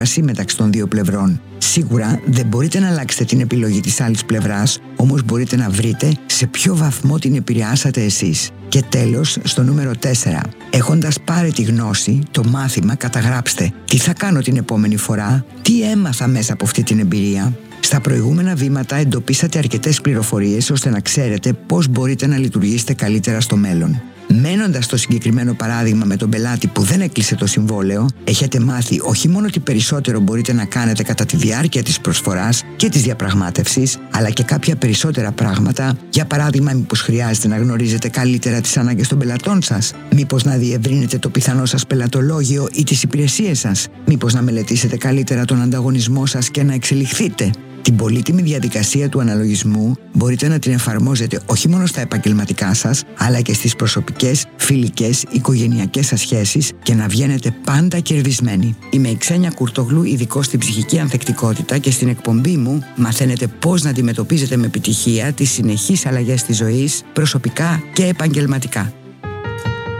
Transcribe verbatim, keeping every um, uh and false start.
μεταξύ των δύο πλευρών. Σίγουρα δεν μπορείτε να αλλάξετε την επιλογή της άλλης πλευράς, όμως μπορείτε να βρείτε σε ποιο βαθμό την επηρεάσατε εσείς. Και τέλος, στο νούμερο τέσσερα. Έχοντας πάρει τη γνώση, το μάθημα, καταγράψτε τι θα κάνω την επόμενη φορά, τι έμαθα μέσα από αυτή την εμπειρία. Στα προηγούμενα βήματα εντοπίσατε αρκετές πληροφορίες ώστε να ξέρετε πώς μπορείτε να λειτουργήσετε καλύτερα στο μέλλον. Μένοντας στο συγκεκριμένο παράδειγμα με τον πελάτη που δεν έκλεισε το συμβόλαιο, έχετε μάθει όχι μόνο τι περισσότερο μπορείτε να κάνετε κατά τη διάρκεια της προσφοράς και της διαπραγμάτευσης, αλλά και κάποια περισσότερα πράγματα. Για παράδειγμα, μήπως χρειάζεται να γνωρίζετε καλύτερα τις ανάγκες των πελατών σας, μήπως να διευρύνετε το πιθανό σας πελατολόγιο ή τις υπηρεσίες σας, μήπως να μελετήσετε καλύτερα τον ανταγωνισμό σας και να εξελιχθείτε. Την πολύτιμη διαδικασία του αναλογισμού μπορείτε να την εφαρμόζετε όχι μόνο στα επαγγελματικά σας, αλλά και στις προσωπικές, φιλικές, οικογενειακές σας σχέσεις και να βγαίνετε πάντα κερδισμένοι. Είμαι η Ξένια Κουρτογλού, ειδικός στην ψυχική ανθεκτικότητα, και στην εκπομπή μου μαθαίνετε πώς να αντιμετωπίζετε με επιτυχία τις συνεχείς αλλαγές της ζωής, προσωπικά και επαγγελματικά.